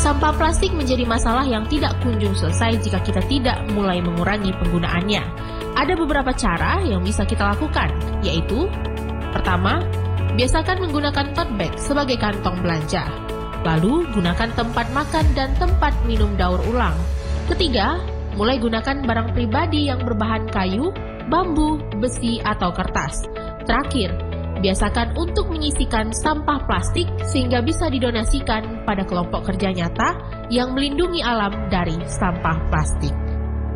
Sampah plastik menjadi masalah yang tidak kunjung selesai jika kita tidak mulai mengurangi penggunaannya. Ada beberapa cara yang bisa kita lakukan, yaitu: pertama, biasakan menggunakan tote bag sebagai kantong belanja. Lalu, gunakan tempat makan dan tempat minum daur ulang. Ketiga, mulai gunakan barang pribadi yang berbahan kayu, bambu, besi, atau kertas. Terakhir, biasakan untuk menyisihkan sampah plastik sehingga bisa didonasikan pada kelompok kerja nyata yang melindungi alam dari sampah plastik.